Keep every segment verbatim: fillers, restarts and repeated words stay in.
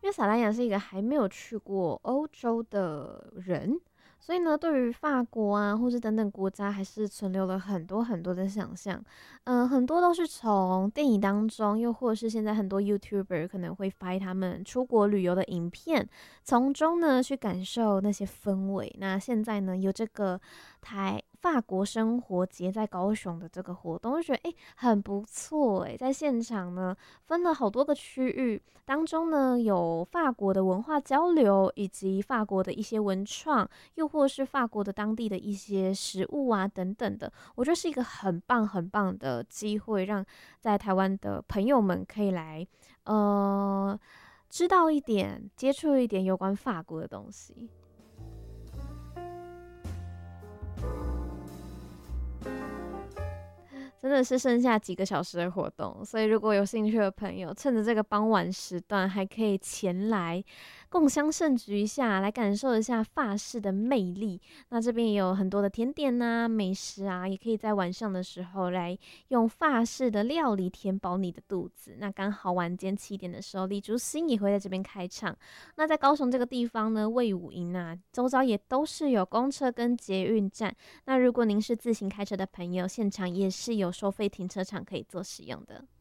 为萨兰雅是一个还没有去过欧洲的人，所以呢，对于法国啊，或是等等国家，还是存留了很多很多的想象。嗯、呃很多都是从电影当中，又或者是现在很多 YouTuber 可能会拍他们出国旅游的影片，从中呢去感受那些氛围。那现在呢，有这个台法国生活节在高雄的这个活动，就觉得诶很不错诶，在现场呢分了好多个区域，当中呢有法国的文化交流，以及法国的一些文创，又或是法国的当地的一些食物啊等等的，我觉得是一个很棒很棒的机会，让在台湾的朋友们可以来呃知道一点、接触一点有关法国的东西。真的是剩下几个小时的活动，所以如果有兴趣的朋友，趁着这个傍晚时段，还可以前来共襄盛举一下，来感受一下法式的魅力。那这边也有很多的甜点啊、美食啊，也可以在晚上的时候来用法式的料理填饱你的肚子。那刚好晚间七点的时候，李竹新也会在这边开唱。那在高雄这个地方呢，魏武营啊，周遭也都是有公车跟捷运站。那如果您是自行开车的朋友，现场也是有收费停车场可以做使用的。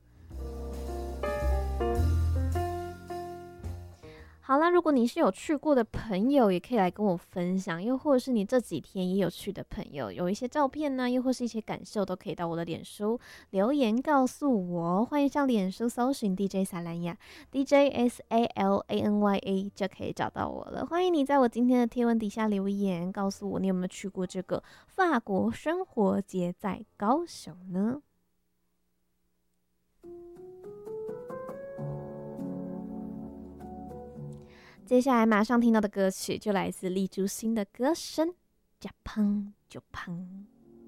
好啦，如果你是有去过的朋友，也可以来跟我分享，又或者是你这几天也有去的朋友，有一些照片呢、又或是一些感受，都可以到我的脸书留言告诉我。欢迎上脸书搜寻 D J 萨兰雅 D J S A L A N Y A 就可以找到我了。欢迎你在我今天的贴文底下留言，告诉我你有没有去过这个法国生活节在高雄呢？接下来马上听到的歌曲就来自李竹新的歌声《加胖就胖》。